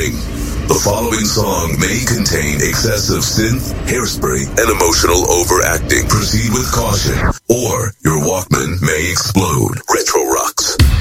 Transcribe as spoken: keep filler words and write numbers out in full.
Warning. The following song may contain excessive synth, hairspray, and emotional overacting. Proceed with caution, or your Walkman may explode.